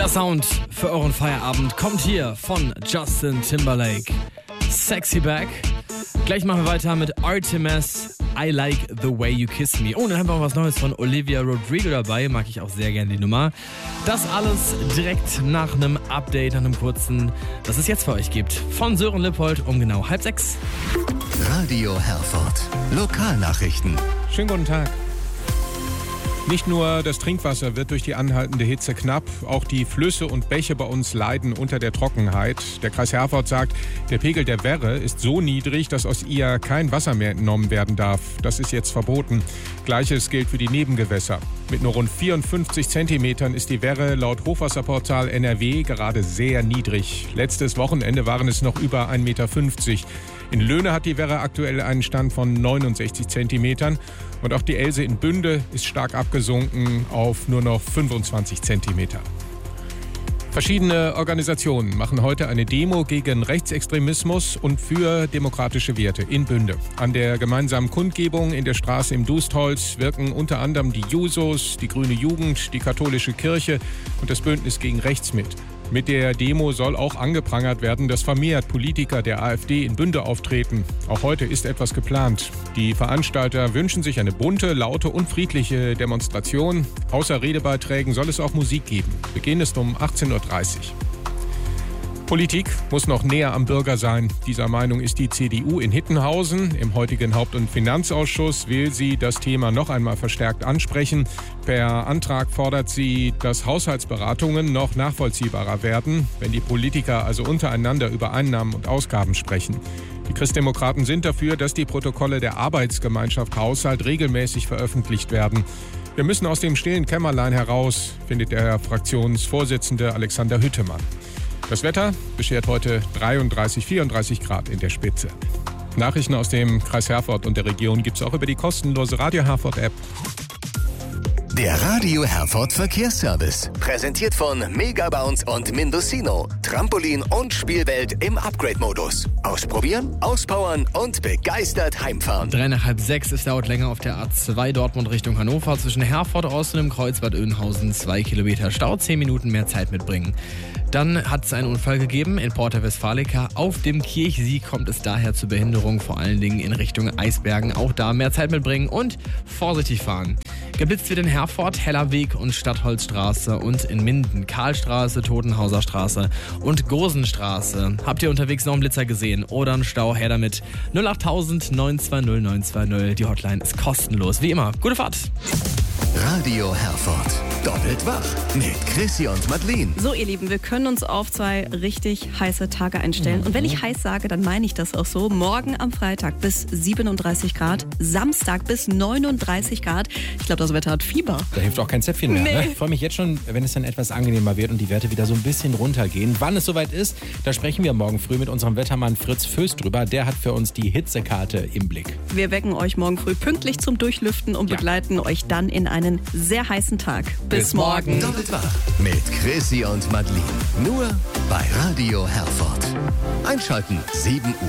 Der Sound für euren Feierabend kommt hier von Justin Timberlake. Sexy Back. Gleich machen wir weiter mit Artemis, I Like the Way You Kiss Me. Oh, dann haben wir auch was Neues von Olivia Rodrigo dabei. Mag ich auch sehr gerne die Nummer. Das alles direkt nach einem Update, nach einem kurzen, das es jetzt für euch gibt. Von Sören Lippold um genau 5:30. Radio Herford. Lokalnachrichten. Schönen guten Tag. Nicht nur das Trinkwasser wird durch die anhaltende Hitze knapp, auch die Flüsse und Bäche bei uns leiden unter der Trockenheit. Der Kreis Herford sagt, der Pegel der Werre ist so niedrig, dass aus ihr kein Wasser mehr entnommen werden darf. Das ist jetzt verboten. Gleiches gilt für die Nebengewässer. Mit nur rund 54 Zentimetern ist die Werre laut Hochwasserportal NRW gerade sehr niedrig. Letztes Wochenende waren es noch über 1,50 Meter. In Löhne hat die Werre aktuell einen Stand von 69 Zentimetern. Und auch die Else in Bünde ist stark abgesunken auf nur noch 25 Zentimeter. Verschiedene Organisationen machen heute eine Demo gegen Rechtsextremismus und für demokratische Werte in Bünde. An der gemeinsamen Kundgebung in der Straße im Dustholz wirken unter anderem die Jusos, die Grüne Jugend, die Katholische Kirche und das Bündnis gegen Rechts mit. Mit der Demo soll auch angeprangert werden, dass vermehrt Politiker der AfD in Bünde auftreten. Auch heute ist etwas geplant. Die Veranstalter wünschen sich eine bunte, laute und friedliche Demonstration. Außer Redebeiträgen soll es auch Musik geben. Beginn ist um 18:30 Uhr. Politik muss noch näher am Bürger sein. Dieser Meinung ist die CDU in Hittenhausen. Im heutigen Haupt- und Finanzausschuss will sie das Thema noch einmal verstärkt ansprechen. Per Antrag fordert sie, dass Haushaltsberatungen noch nachvollziehbarer werden, wenn die Politiker also untereinander über Einnahmen und Ausgaben sprechen. Die Christdemokraten sind dafür, dass die Protokolle der Arbeitsgemeinschaft Haushalt regelmäßig veröffentlicht werden. Wir müssen aus dem stillen Kämmerlein heraus, findet der Fraktionsvorsitzende Alexander Hüttemann. Das Wetter beschert heute 33, 34 Grad in der Spitze. Nachrichten aus dem Kreis Herford und der Region gibt es auch über die kostenlose Radio Herford App. Der Radio Herford Verkehrsservice. Präsentiert von Megabounce und Mindocino. Trampolin und Spielwelt im Upgrade-Modus. Ausprobieren, auspowern und begeistert heimfahren. 5:55, es dauert länger auf der A2 Dortmund Richtung Hannover. Zwischen Herford Ost und dem Kreuzbad Oeynhausen 2 Kilometer Stau, 10 Minuten mehr Zeit mitbringen. Dann hat es einen Unfall gegeben in Porta Westfalica. Auf dem Kirchsieg kommt es daher zu Behinderung, vor allen Dingen in Richtung Eisbergen. Auch da mehr Zeit mitbringen und vorsichtig fahren. Geblitzt wird in Herford, Hellerweg und Stadtholzstraße und in Minden, Karlstraße, Totenhauser Straße und Gosenstraße. Habt ihr unterwegs noch einen Blitzer gesehen oder einen Stau? Her damit. 08000 920 920. Die Hotline ist kostenlos. Wie immer, gute Fahrt. Radio Herford. Doppelt wach mit Chrissy und Madeleine. So, ihr Lieben, wir können uns auf 2 richtig heiße Tage einstellen. Und wenn ich heiß sage, dann meine ich das auch so. Morgen am Freitag bis 37 Grad, Samstag bis 39 Grad. Ich glaube, das Wetter hat Fieber. Da hilft auch kein Zäpfchen mehr. Nee. Ne? Ich freue mich jetzt schon, wenn es dann etwas angenehmer wird und die Werte wieder so ein bisschen runtergehen. Wann es soweit ist, da sprechen wir morgen früh mit unserem Wettermann Fritz Föst drüber. Der hat für uns die Hitzekarte im Blick. Wir wecken euch morgen früh pünktlich zum Durchlüften und begleiten euch dann in einen sehr heißen Tag. Bis morgen. Doppelt wach mit Chrissy und Madeleine. Nur bei Radio Herford. Einschalten 7 Uhr.